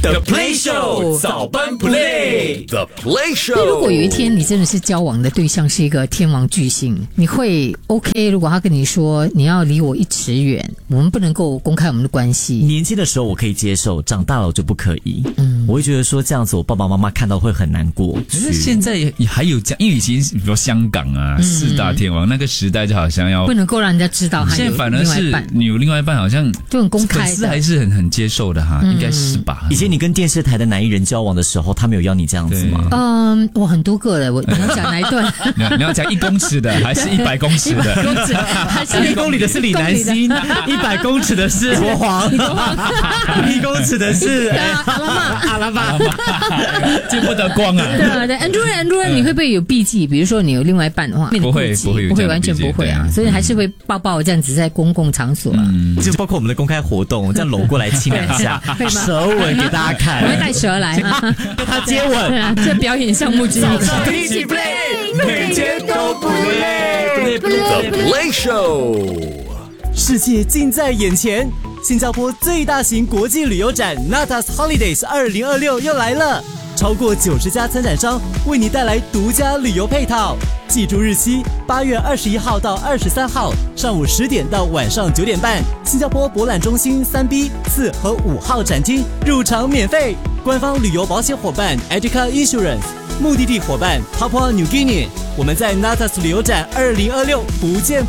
The Play Show 早班 Play。The Play Show。 那如果有一天你真的是交往的对象是一个天王巨星，你会 OK？ 如果他跟你说你要离我1尺远，我们不能够公开我们的关系。 年轻的时候我可以接受，长大了我就不可以。我会觉得说这样子我爸爸妈妈看到会很难过。 可是现在也还有这样，因为以前比如说香港啊4大天王那个时代就好像要不能够让人家知道还有现在反而是你有另外一半好像就很公开的， 粉丝还是很接受的哈，应该是吧？ 以前你跟电视台的男艺人交往的时候，他们有要你这样子吗？ 我很多个了，你要讲哪一段？ 你要讲1公尺的还是100公尺的？1 公尺还是 1公里的是李南星，100公尺的是国皇，1公尺的是阿拉巴， 见不得光啊！ 对 ，Andrew， 你会不会有避忌？比如说你有另外一半的话， 不会完全不会啊，所以还是会抱抱这样子在公共场所啊， 就包括我们的公开活动，这样搂过来亲2下，舌吻给大家看， 我会带蛇来啊， 跟他接吻， 这表演项目之一。 一起 play， 每天都不累。The Play Show。 世界近在眼前，新加坡最大型国际旅游展 Natas Holidays 2026又来了，超过90家参展商为你带来独家旅游配套。记住日期：8月21号到23号，上午10点到晚上9点半，新加坡博览中心3B、4和5号展厅，入场免费。官方旅游保险伙伴 Educa Insurance， 目的地伙伴 Papua New Guinea。我们在 Natas 旅游展2026不见不